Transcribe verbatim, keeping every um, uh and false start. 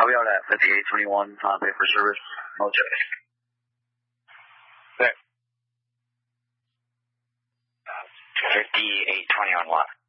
I'll be out at fifty-eight twenty-one, uh, pay for service. Okay. fifty-eight twenty-one what?